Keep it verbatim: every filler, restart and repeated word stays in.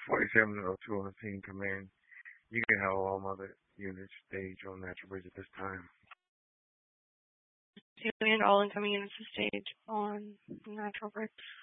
forty-seven oh two on scene command. You can have all other units stage on Natural Bridge at this time. And all incoming units to stage on Natural Bridge.